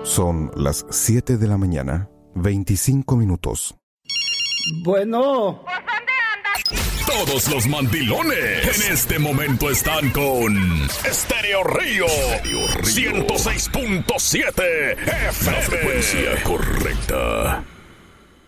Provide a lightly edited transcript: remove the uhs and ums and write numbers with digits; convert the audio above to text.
Son las 7 de la mañana, 25 minutos. Bueno. Todos los mandilones en este momento están con Estéreo Río 106.7 FM. La frecuencia correcta.